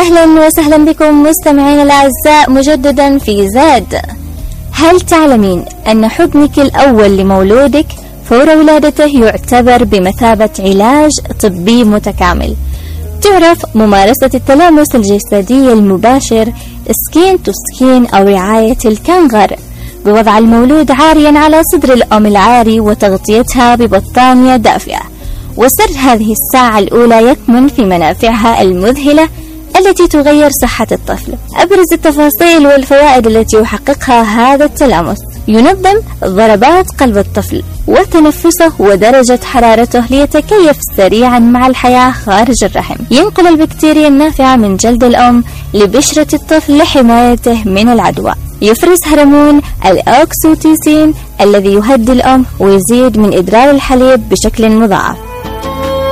أهلا وسهلا بكم مستمعين الأعزاء مجددا في زاد. هل تعلمين أن حضنك الأول لمولودك فور ولادته يعتبر بمثابة علاج طبي متكامل؟ تعرف ممارسة التلامس الجسدي المباشر سكين تو سكين أو رعاية الكنغر بوضع المولود عاريا على صدر الأم العاري وتغطيتها ببطانية دافئة. وسر هذه الساعة الأولى يكمن في منافعها المذهلة التي تغير صحة الطفل. أبرز التفاصيل والفوائد التي يحققها هذا التلامس: ينظم ضربات قلب الطفل وتنفسه ودرجة حرارته ليتكيف سريعا مع الحياة خارج الرحم. ينقل البكتيريا النافعة من جلد الأم لبشرة الطفل لحمايته من العدوى. يفرز هرمون الأوكسيتوسين الذي يهدي الأم ويزيد من إدرار الحليب بشكل مضاعف.